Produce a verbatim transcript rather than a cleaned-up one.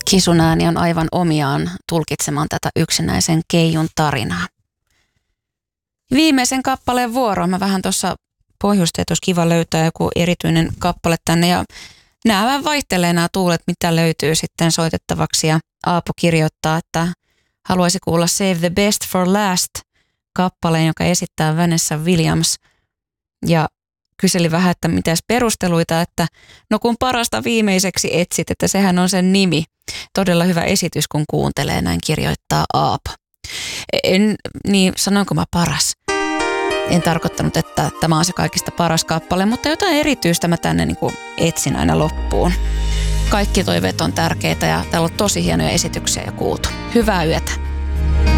Kisun ääni on aivan omiaan tulkitsemaan tätä yksinäisen keijun tarinaa. Viimeisen kappaleen vuoro. Mä vähän tuossa pohjustin, että olisi kiva löytää joku erityinen kappale tänne. Ja nämä vähän vaihtelee nämä tuulet, mitä löytyy sitten soitettavaksi. Ja Aapo kirjoittaa, että haluaisi kuulla Save the Best for Last -kappaleen, joka esittää Vanessa Williams. Ja kyseli vähän, että mitäs perusteluita, että no kun parasta viimeiseksi etsit, että sehän on sen nimi. Todella hyvä esitys, kun kuuntelee, näin kirjoittaa Aapo. En, niin sanoinko mä paras? En tarkoittanut, että tämä on se kaikista paras kappale, mutta jotain erityistä mä tänne niin kuin etsin aina loppuun. Kaikki toiveet on tärkeitä ja täällä on tosi hienoja esityksiä ja kuultu. Hyvää yötä.